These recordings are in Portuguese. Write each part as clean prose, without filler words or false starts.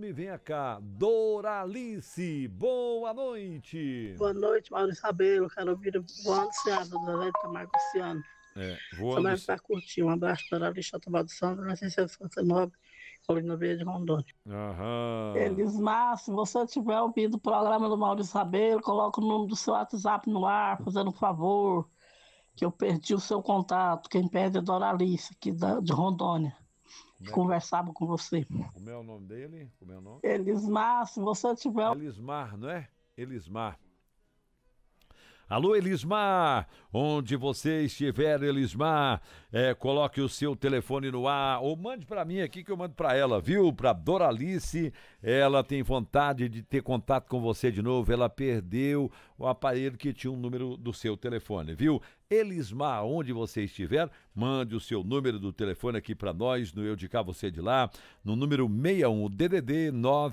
nome, venha cá. Doralice, boa noite. Boa noite, Maurício Rabelo. Quero ouvir Voando Ceasa, do Zé de Camargo Luciano. Voando... Também para curtir. Um abraço para a Lixa Tomado Santos, 1959, Colina Verde, Rondônia. Aham. Elismar, se você tiver ouvido o programa do Maurício Rabelo, coloca o número do seu WhatsApp no ar, fazendo um favor, que eu perdi o seu contato. Quem perde é Doralice, aqui de Rondônia, que conversava com você. Como é o nome dele? Como é o nome? Elismar, se você tiver... Elismar, não é? Elismar. Alô, Elismar, onde você estiver, Elismar, coloque o seu telefone no ar, ou mande para mim aqui que eu mando para ela, viu? Para Doralice, ela tem vontade de ter contato com você de novo, ela perdeu o aparelho que tinha o número do seu telefone, viu? Elismar, onde você estiver, mande o seu número do telefone aqui para nós, no Eu de Cá, Você de Lá, no número 61 DDD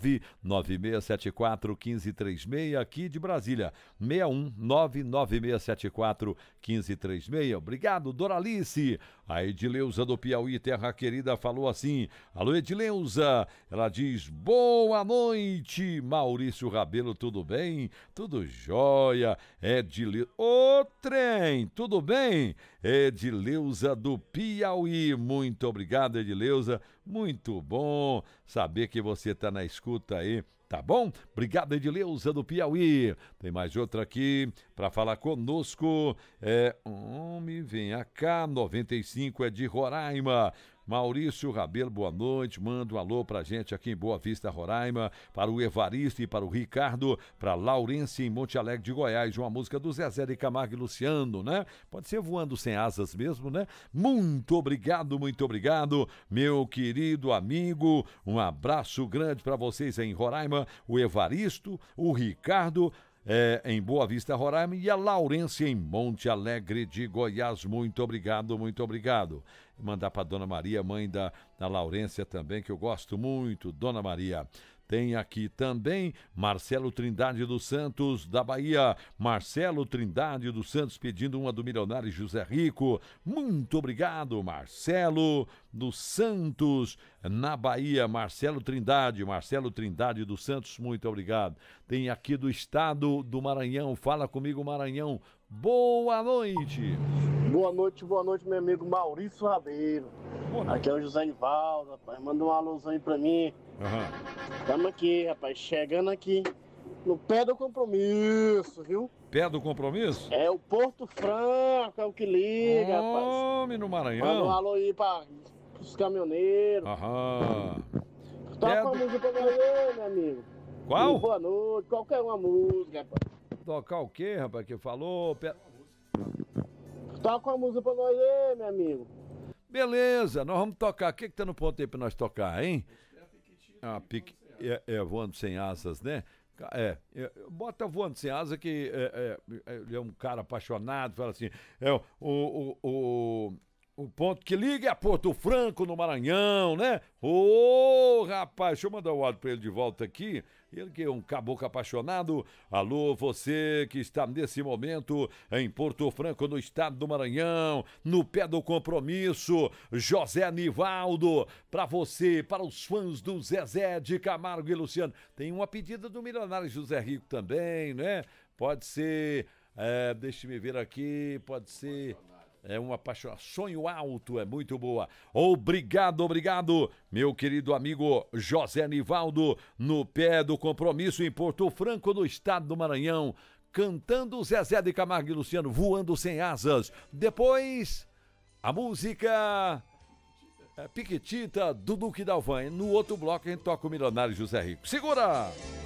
99674 1536, aqui de Brasília, 61 99674 1536. Obrigado, Doralice. A Edileuza do Piauí, terra querida, falou assim: alô, Edileuza. Ela diz: boa noite, Maurício Rabelo, tudo bem? Tudo jóia. Edileuza. Ô, trem, tudo bem? Edileuza do Piauí. Muito obrigado, Edileuza. Muito bom saber que você está na escuta aí. Tá bom? Obrigado, Edileuza do Piauí. Tem mais outra aqui para falar conosco. Homem, venha cá, 95 é de Roraima. Maurício Rabelo, boa noite. Manda um alô pra gente aqui em Boa Vista, Roraima, para o Evaristo e para o Ricardo, para Laurência em Monte Alegre de Goiás, uma música do Zezé de Camargo e Luciano, né? Pode ser Voando Sem Asas mesmo, né? Muito obrigado, meu querido amigo. Um abraço grande para vocês aí em Roraima, o Evaristo, o Ricardo, em Boa Vista, Roraima, e a Laurência em Monte Alegre de Goiás. Muito obrigado, muito obrigado. Mandar para Dona Maria, mãe da Laurência também, que eu gosto muito, Dona Maria. Tem aqui também Marcelo Trindade dos Santos, da Bahia. Marcelo Trindade dos Santos pedindo uma do milionário José Rico. Muito obrigado, Marcelo dos Santos, na Bahia. Marcelo Trindade dos Santos, muito obrigado. Tem aqui do estado do Maranhão, fala comigo, Maranhão. Boa noite. Boa noite, meu amigo Maurício Rabelo. Aqui é o José Nivaldo, rapaz. Manda um alôzão aí pra mim. Estamos aqui, rapaz, chegando aqui no pé do compromisso, viu? Pé do compromisso? É o Porto Franco, é o que liga, rapaz. Homem no Maranhão. Manda um alô aí pros caminhoneiros. Toca uma música pra nós aí, meu amigo. Qual? E boa noite, qualquer uma música, rapaz. Tocar o quê, rapaz, que falou? Toca uma música pra nós aí, meu amigo. Beleza, nós vamos tocar. O que tá no ponto aí pra nós tocar, hein? Voando Sem Asas, né? Bota Voando Sem Asas, que ele é um cara apaixonado, fala assim, o ponto que liga é a Porto Franco, no Maranhão, né? Rapaz, deixa eu mandar o áudio pra ele de volta aqui. Ele que é um caboclo apaixonado. Alô, você que está nesse momento em Porto Franco, no estado do Maranhão, no pé do compromisso, José Nivaldo, pra você, para os fãs do Zezé de Camargo e Luciano. Tem uma pedida do milionário José Rico também, né? Pode ser, deixa-me ver aqui, pode ser... uma paixão, Sonho Alto, é muito boa. Obrigado, meu querido amigo José Nivaldo, no pé do compromisso em Porto Franco, no estado do Maranhão, cantando Zezé de Camargo e Luciano, Voando Sem Asas. Depois, a música Piquitita, do Duque Dalvan. No outro bloco a gente toca o milionário José Rico. Segura!